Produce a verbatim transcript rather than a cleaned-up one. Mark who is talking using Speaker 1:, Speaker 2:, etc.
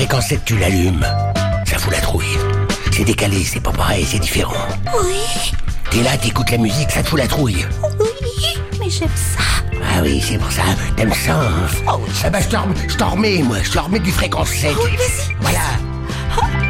Speaker 1: Fréquence sept, tu l'allumes. Ça fout la trouille. C'est décalé, c'est pas pareil, c'est différent.
Speaker 2: Oui.
Speaker 1: T'es là, t'écoutes la musique, ça te fout la trouille.
Speaker 2: Oui, mais j'aime ça.
Speaker 1: Ah oui, c'est pour ça. T'aimes ça, hein?
Speaker 2: Oh oui.
Speaker 1: Ah bah je t'en remets, je t'en remets, moi. Je t'en remets du fréquence sept.
Speaker 2: Oui, vas-y.
Speaker 1: Voilà.